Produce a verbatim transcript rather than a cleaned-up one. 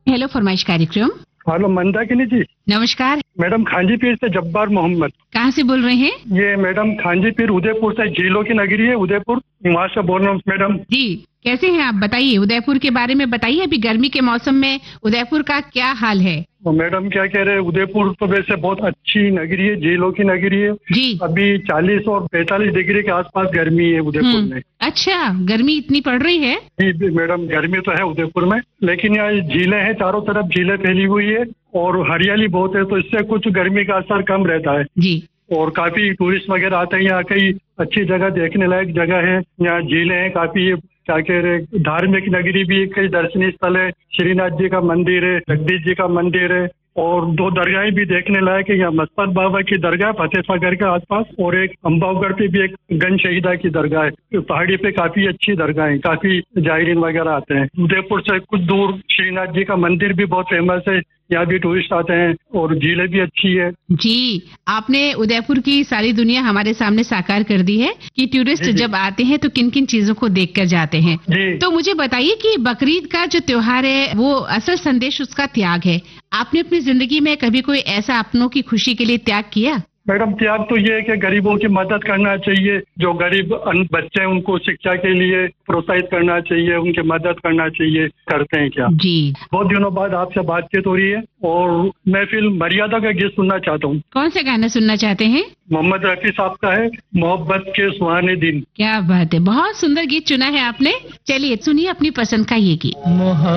Hello फरमाइश कार्यक्रम। Hello Mandakini जी। नमस्कार मैडम खांजी पीर से जब्बार मोहम्मद। कहाँ से बोल रहे हैं? ये मैडम खांजी पीर उदयपुर से, झीलों की नगरी है उदयपुर, वहाँ से बोल रहा हूँ मैडम। जी कैसे हैं आप? बताइए, उदयपुर के बारे में बताइए। अभी गर्मी के मौसम में उदयपुर का क्या हाल है? तो मैडम क्या कह रहे हैं, उदयपुर तो वैसे बहुत अच्छी नगरी है, झीलों की नगरी है जी। अभी चालीस और पैंतालीस डिग्री के आसपास गर्मी है उदयपुर में। अच्छा, गर्मी इतनी पड़ रही है? जी मैडम, गर्मी तो है उदयपुर में, लेकिन यहाँ झीलें हैं, चारों तरफ झीलें फैली हुई है और हरियाली बहुत है, तो इससे कुछ गर्मी का असर कम रहता है जी। और काफी टूरिस्ट वगैरह आते हैं यहाँ। कई अच्छी जगह, देखने लायक जगह है यहाँ, झीलें हैं काफी, क्या कह रहे, धार्मिक नगरी भी, कई दर्शनीय स्थल है, श्रीनाथ जी का मंदिर है, जगदीश जी का मंदिर है और दो दरगाहें भी देखने लायक है यहाँ। मस्तक बाबा की दरगाह फतेह सागर के आसपास और एक अम्बावगढ़ पे भी एक गन शहीदा की दरगाह है। पहाड़ी पे काफी अच्छी दरगाह है, काफी जायरीन वगैरह आते हैं। उदयपुर से कुछ दूर श्रीनाथ जी का मंदिर भी बहुत फेमस है, यहाँ भी टूरिस्ट आते हैं और झीलें भी अच्छी है। जी, आपने उदयपुर की सारी दुनिया हमारे सामने साकार कर दी है कि टूरिस्ट जी, जी। जब आते हैं तो किन किन चीजों को देख कर जाते हैं। जी। तो मुझे बताइए कि बकरीद का जो त्योहार है वो असल संदेश उसका त्याग है। आपने अपनी जिंदगी में कभी कोई ऐसा अपनों की खुशी के लिए त्याग किया? मैडम त्याग तो ये है कि गरीबों की मदद करना चाहिए, जो गरीब अन- बच्चे हैं उनको शिक्षा के लिए प्रोत्साहित करना चाहिए, उनकी मदद करना चाहिए। करते हैं क्या? जी। बहुत दिनों बाद आपसे बातचीत हो रही है और मैं फिल्म मर्यादा का गीत सुनना चाहता हूँ। कौन सा गाना सुनना चाहते हैं? मोहम्मद रफी साहब का है, मोहब्बत के सुहाने दिन। क्या बात है, बहुत सुंदर गीत चुना है आपने। चलिए सुनिए अपनी पसंद का ये गीत।